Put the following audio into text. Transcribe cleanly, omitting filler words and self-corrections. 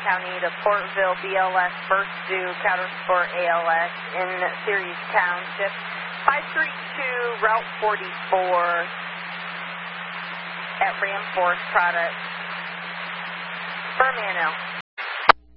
County to Portville BLS First Due Cattle Sport ALS in Ceres Township. 532 Route 44 at Ram Forest Products. Berman.